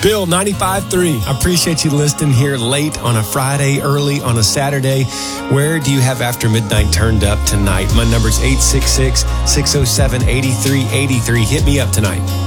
Bill, 95.3. I appreciate you listening here late on a Friday, early on a Saturday. Where do you have After Midnight turned up tonight? My number's 866-607-8383. Hit me up tonight.